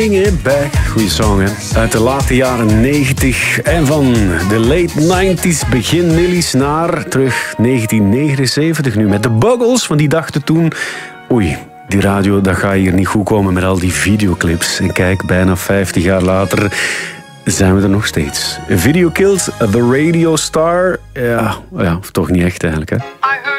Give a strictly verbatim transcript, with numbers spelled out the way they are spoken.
Bring It Back. Goeie song, hè? Uit de late jaren negentig. En van de late nineties, begin nillies naar terug negentien negenenzeventig nu. Met de Buggles, want die dachten toen... Oei, die radio, dat gaat hier niet goed komen met al die videoclips. En kijk, bijna vijftig jaar later zijn we er nog steeds. Video Killed the Radio Star. Ja, ja, toch niet echt eigenlijk, hè?